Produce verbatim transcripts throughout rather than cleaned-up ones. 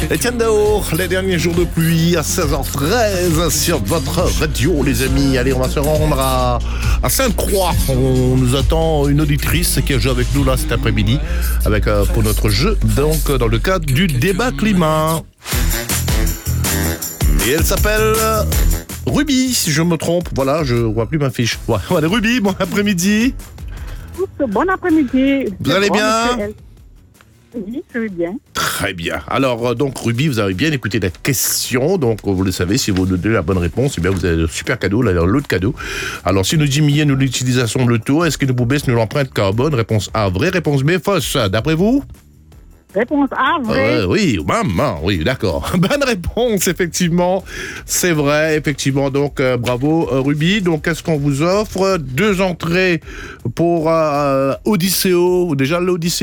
Etienne Daho, les derniers jours de pluie à seize heures treize sur votre radio, les amis. Allez, on va se rendre à, à Sainte-Croix. On nous attend une auditrice qui a joué avec nous là cet après-midi avec, euh, pour notre jeu, donc dans le cadre du débat climat. Et elle s'appelle Ruby, si je me trompe. Voilà, je vois plus ma fiche. Ouais, voilà, Ruby, bon après-midi. Bon après-midi. Vous allez bien ? Oui, je vais bien. Très bien. Alors, donc, Ruby, vous avez bien écouté la question. Donc, vous le savez, si vous donnez la bonne réponse, eh bien, vous avez le super cadeau, là, l'autre cadeau. Alors, si nous diminuons l'utilisation de l'auto, est-ce que nous pouvons baisser l'empreinte carbone ? Réponse A, vrai. Réponse B, fausse. D'après vous ? Réponse A, vrai. Euh, oui, maman, oui, d'accord. Bonne réponse, effectivement. C'est vrai, effectivement. Donc, euh, bravo, euh, Ruby. Donc, qu'est-ce qu'on vous offre ? Deux entrées pour euh, Odysseo. Déjà, l'Odysseo ?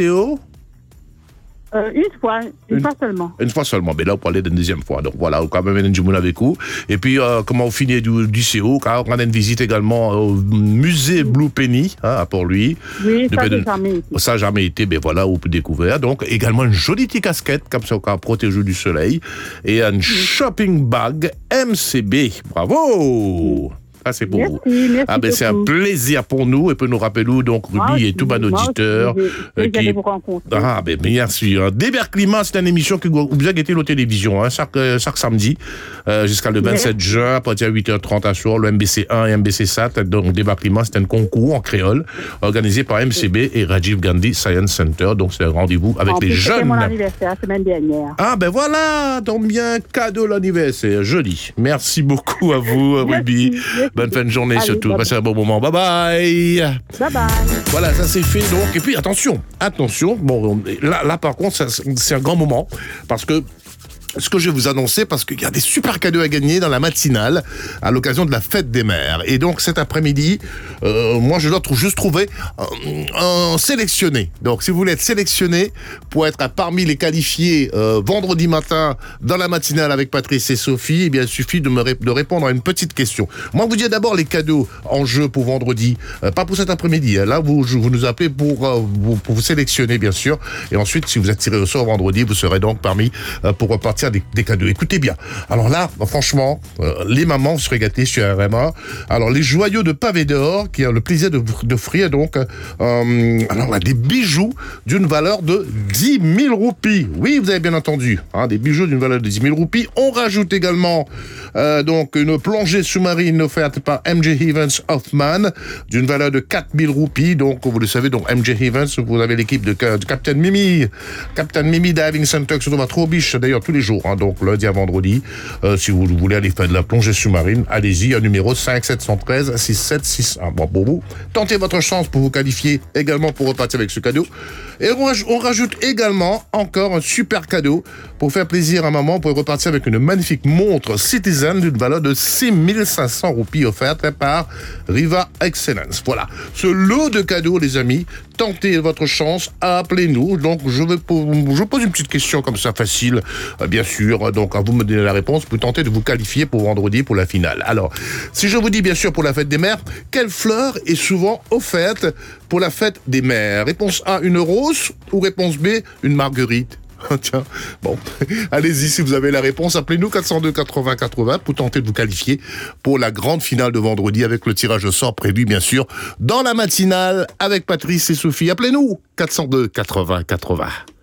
Euh, une fois, une, une fois seulement. Une fois seulement, mais là, on parlait d'une deuxième fois. Donc voilà, quand même, un jour avec vous. Et puis, euh, comment on finit du, du C O, car on a une visite également au musée Blue Penny, hein, à Port-Louis. Oui, ça, de, j'ai jamais été. Ça, n'a jamais été, mais voilà, on peut découvrir. Donc, également une jolie petite casquette, comme ça, on peut protéger du soleil. Et un oui. shopping bag M C B. Bravo! Oui. Ah, c'est pour merci, vous. Merci ah, ben, c'est un plaisir pour nous. Et puis, nous rappelons donc Ruby moi et tout bon auditeur. Euh, qui... vous rencontrer. Ah, ben, bien sûr. Débat Climat, c'est une émission que vous avez été à la télévision, hein, chaque, chaque samedi, euh, jusqu'à le vingt-sept merci. Juin, à partir de huit heures trente à soir, le M B C un et M B C sept. Donc, Débat Climat, c'est un concours en créole, organisé par M C B et Rajiv Gandhi Science Center. Donc, c'est un rendez-vous avec en les plus, jeunes. C'était mon anniversaire la semaine dernière. Ah, ben voilà, donc bien, cadeau l'anniversaire. Joli. Merci beaucoup à vous, Ruby. Merci. Bonne fin de journée. Allez, surtout, passez un bon moment. Bye bye. Bye bye. Voilà, ça c'est fait donc. Et puis attention, attention. Bon, là, là par contre, ça, c'est un grand moment parce que ce que je vais vous annoncer, parce qu'il y a des super cadeaux à gagner dans la matinale à l'occasion de la fête des mères. Et donc cet après-midi, euh, moi je dois juste trouver un, un sélectionné. Donc si vous voulez être sélectionné pour être parmi les qualifiés euh, vendredi matin dans la matinale avec Patrice et Sophie, eh bien il suffit de me ré- de répondre à une petite question. Moi vous dis d'abord les cadeaux en jeu pour vendredi, euh, pas pour cet après-midi. Là vous, vous nous appelez pour, euh, vous, pour vous sélectionner bien sûr. Et ensuite si vous êtes tiré au sort vendredi, vous serez donc parmi euh, pour repartir Des, des cadeaux. Écoutez bien. Alors là, franchement, euh, les mamans seraient gâtées sur R M A. Alors les joyaux de pavé d'or qui ont le plaisir de d'offrir donc euh, alors là, des bijoux d'une valeur de dix mille roupies. Oui, vous avez bien entendu, hein, des bijoux d'une valeur de dix mille roupies. On rajoute également euh, donc une plongée sous-marine offerte par M J Evans Hoffman d'une valeur de quatre mille roupies. Donc vous le savez, donc M J Evans, vous avez l'équipe de, de Captain Mimi, Captain Mimi Diving Center qui se trouve à Troubiche d'ailleurs tous les jours. Hein, donc lundi à vendredi, euh, si vous voulez aller faire de la plongée sous-marine, allez-y, un numéro cinq sept un trois six sept six un. Bon, pour vous, tentez votre chance pour vous qualifier également pour repartir avec ce cadeau. Et on, on rajoute également encore un super cadeau pour faire plaisir à maman, pour repartir avec une magnifique montre Citizen d'une valeur de six mille cinq cents roupies offerte par Riva Excellence. Voilà, ce lot de cadeaux, les amis, tentez votre chance, appelez-nous. Donc, je vais je pose une petite question comme ça, facile, euh, bien sûr. Donc, à vous me donner la réponse, vous tentez de vous qualifier pour vendredi pour la finale. Alors, si je vous dis, bien sûr, pour la fête des mères, quelle fleur est souvent offerte pour la fête des mères ? Réponse A, une rose, ou réponse B, une marguerite ? Tiens, bon, allez-y si vous avez la réponse, appelez-nous quatre cent deux quatre-vingts quatre-vingts pour tenter de vous qualifier pour la grande finale de vendredi avec le tirage au sort prévu bien sûr dans la matinale avec Patrice et Sophie. Appelez-nous quatre cent deux quatre-vingts quatre-vingts.